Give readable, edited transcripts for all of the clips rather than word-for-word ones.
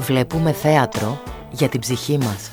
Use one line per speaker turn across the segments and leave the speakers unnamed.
Βλέπουμε θέατρο για την ψυχή μας.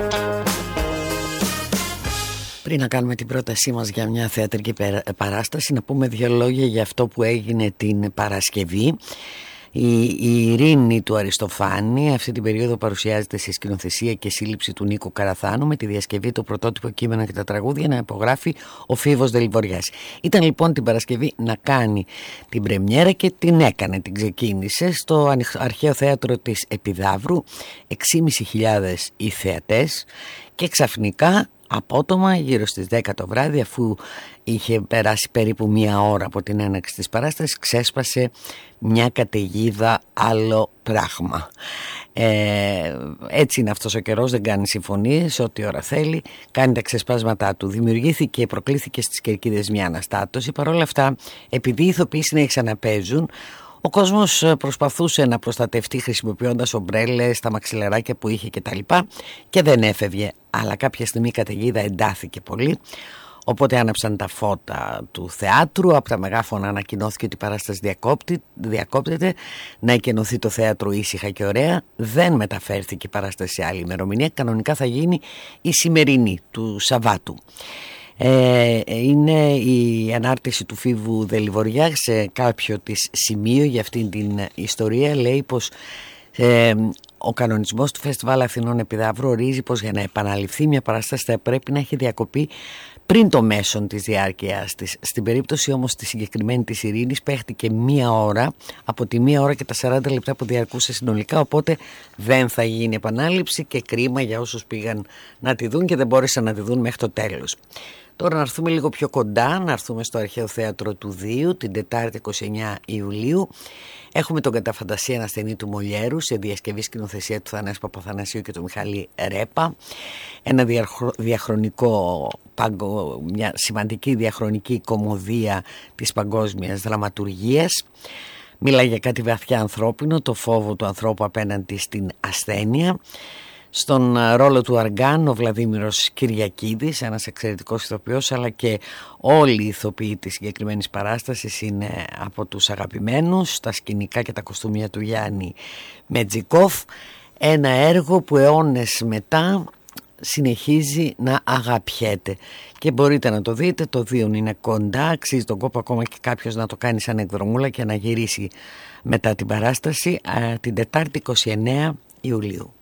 Πριν να κάνουμε την πρότασή μας για μια θεατρική παράσταση, να πούμε δύο λόγια για αυτό που έγινε την Παρασκευή. Η Ειρήνη του Αριστοφάνη αυτή την περίοδο παρουσιάζεται σε σκηνοθεσία και σύλληψη του Νίκου Καραθάνου, με τη διασκευή του πρωτότυπο κείμενα και τα τραγούδια να υπογράφει ο Φίβος Δελιβοριάς. Ήταν λοιπόν την Παρασκευή να κάνει την πρεμιέρα και την έκανε, την ξεκίνησε στο Αρχαίο Θέατρο της Επιδαύρου, 6.500 οι θεατές, και ξαφνικά απότομα γύρω στις 10 το βράδυ, αφού είχε περάσει περίπου μία ώρα από την έναρξη της παράστασης, ξέσπασε μια καταιγίδα άλλο πράγμα. Έτσι είναι αυτός ο καιρός, δεν κάνει συμφωνίες, ό,τι ώρα θέλει κάνει τα ξεσπάσματά του. Δημιουργήθηκε, προκλήθηκε στις Κερκίδες μια αναστάτωση. Παρ' όλα αυτά, επειδή οι ηθοποιοί συνέχισαν να παίζουν, ο κόσμος προσπαθούσε να προστατευτεί χρησιμοποιώντας ομπρέλες, τα μαξιλαράκια που είχε κτλ. Και δεν έφευγε, αλλά κάποια στιγμή η καταιγίδα εντάθηκε πολύ. Οπότε άναψαν τα φώτα του θεάτρου, από τα μεγάφωνα ανακοινώθηκε ότι η παράσταση διακόπτεται, να εκενωθεί το θέατρο ήσυχα και ωραία. Δεν μεταφέρθηκε η παράσταση σε άλλη ημερομηνία, κανονικά θα γίνει η σημερινή του Σαββάτου. Είναι η ανάρτηση του Φίβου Δελιβοριά σε κάποιο της σημείο για αυτήν την ιστορία. Λέει πως ο κανονισμός του Φεστιβάλ Αθηνών Επιδαύρου ορίζει πως για να επαναληφθεί μια παράσταση θα πρέπει να έχει διακοπεί πριν το μέσον της διάρκειας της. Στην περίπτωση όμως τη συγκεκριμένη της Ειρήνης παίχτηκε μία ώρα, από τη μία ώρα και τα 40 λεπτά που διαρκούσε συνολικά, οπότε δεν θα γίνει επανάληψη και κρίμα για όσους πήγαν να τη δουν και δεν μπόρεσαν να τη δουν μέχρι το τέλος. Τώρα να έρθουμε λίγο πιο κοντά, να έρθουμε στο Αρχαίο Θέατρο του Δίου την Τετάρτη 29 Ιουλίου. Έχουμε τον Κατά Φαντασία ένα ασθενή του Μολιέρου σε διασκευή σκηνοθεσία του Θανάση Παπαθανασίου και του Μιχάλη Ρέπα. Ένα διαχρονικό, μια σημαντική διαχρονική κωμωδία της παγκόσμιας δραματουργίας. Μιλάει για κάτι βαθιά ανθρώπινο, το φόβο του ανθρώπου απέναντι στην ασθένεια. Στον ρόλο του Αργάν ο Βλαδίμηρος Κυριακίδης, ένας εξαιρετικός ηθοποιός, αλλά και όλοι οι ηθοποιοί της συγκεκριμένης παράστασης είναι από τους αγαπημένους. Τα σκηνικά και τα κοστούμια του Γιάννη Μετζικόφ, ένα έργο που αιώνες μετά συνεχίζει να αγαπιέται και μπορείτε να το δείτε. Το Δίον είναι κοντά, αξίζει τον κόπο ακόμα και κάποιος να το κάνει σαν εκδρομούλα και να γυρίσει μετά την παράσταση την Τετάρτη 29 Ιουλίου.